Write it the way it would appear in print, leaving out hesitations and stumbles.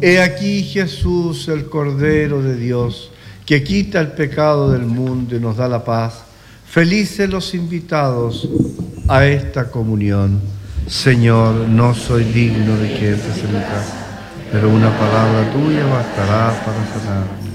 He aquí Jesús, el Cordero de Dios, que quita el pecado del mundo y nos da la paz. Felices los invitados a esta comunión. Señor, no soy digno de que entres en mi casa, pero una palabra tuya bastará para sanarme.